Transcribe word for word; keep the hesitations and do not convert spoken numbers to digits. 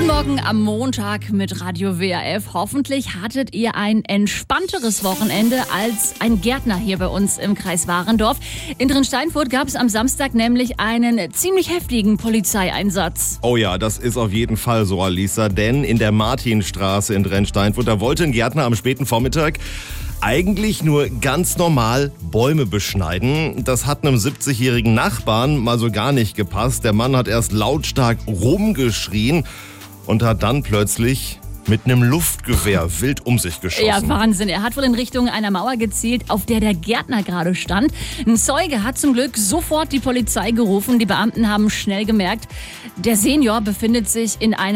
Guten Morgen am Montag mit Radio W R F. Hoffentlich hattet ihr ein entspannteres Wochenende als ein Gärtner hier bei uns im Kreis Warendorf. In Drinsteinfurt gab es am Samstag nämlich einen ziemlich heftigen Polizeieinsatz. Oh ja, das ist auf jeden Fall so, Alisa, denn in der Martinstraße in Drinsteinfurt, da wollte ein Gärtner am späten Vormittag eigentlich nur ganz normal Bäume beschneiden. Das hat einem siebzigjährigen Nachbarn mal so gar nicht gepasst. Der Mann hat erst lautstark rumgeschrien und hat dann plötzlich mit einem Luftgewehr wild um sich geschossen. Ja, Wahnsinn. Er hat wohl in Richtung einer Mauer gezielt, auf der der Gärtner gerade stand. Ein Zeuge hat zum Glück sofort die Polizei gerufen. Die Beamten haben schnell gemerkt, der Senior befindet sich in einer